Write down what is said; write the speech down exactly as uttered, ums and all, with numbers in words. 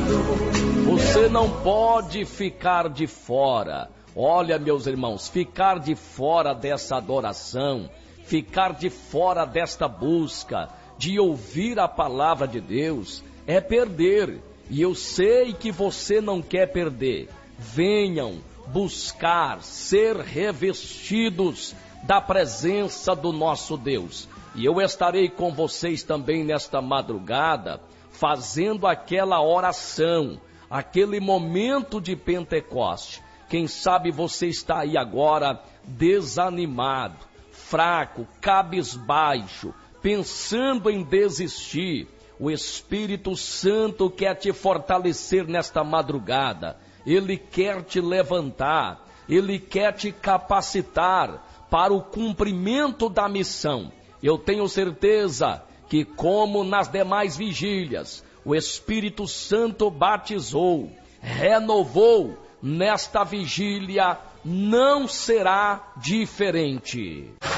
Você não pode ficar de fora. Olha, meus irmãos, ficar de fora dessa adoração, ficar de fora desta busca, de ouvir a palavra de Deus, é perder. E eu sei que você não quer perder. Venham buscar ser revestidos da presença do nosso Deus. E eu estarei com vocês também nesta madrugada, fazendo aquela oração, aquele momento de Pentecoste. Quem sabe você está aí agora desanimado, fraco, cabisbaixo, pensando em desistir. O Espírito Santo quer te fortalecer nesta madrugada. Ele quer te levantar, Ele quer te capacitar para o cumprimento da missão. Eu tenho certeza que, como nas demais vigílias, o Espírito Santo batizou, renovou, nesta vigília não será diferente.